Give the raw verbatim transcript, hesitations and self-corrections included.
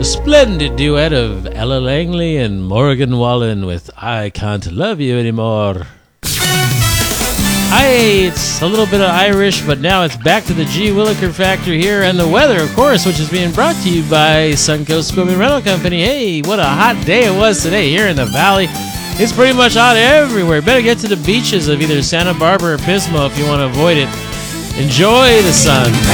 The splendid duet of Ella Langley and Morgan Wallen with I Can't Love You Anymore. Hi, it's a little bit of Irish, but now it's back to the G. Willikers Factor here, and the weather, of course, which is being brought to you by Suncoast Equipment Rental Company. Hey, what a hot day it was today here in the valley. It's pretty much hot everywhere. Better get to the beaches of either Santa Barbara or Pismo if you want to avoid it. Enjoy the sun.